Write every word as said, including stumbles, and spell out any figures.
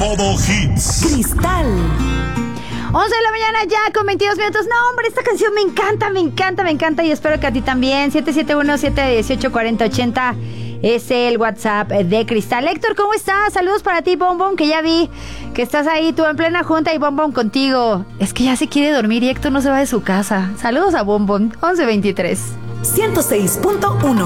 Todo hits. Cristal. once de la mañana ya con veintidós minutos. No, hombre, esta canción me encanta, me encanta, me encanta y espero que a ti también. siete siete uno, siete uno ocho, cuatro cero ocho cero es el WhatsApp de Cristal. Héctor, ¿cómo estás? Saludos para ti, Bom Bom, que ya vi que estás ahí tú en plena junta y Bom Bom contigo. Es que ya se quiere dormir y Héctor no se va de su casa. Saludos a Bom Bom. once veintitrés. ciento seis punto uno.